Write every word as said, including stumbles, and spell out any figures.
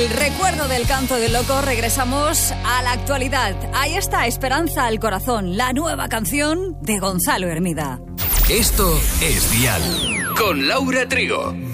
El recuerdo del canto del loco, regresamos a la actualidad. Ahí está, Esperanza al corazón, la nueva canción de Gonzalo Hermida. Esto es Dial, con Laura Trigo.